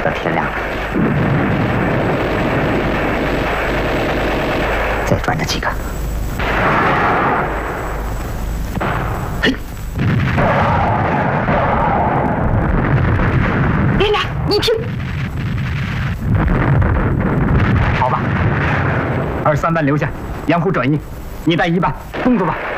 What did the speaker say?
到天亮了。再转着几个。嘿，连长，你听。好吧，2、3班留下，杨虎转移，你带1班，动作吧。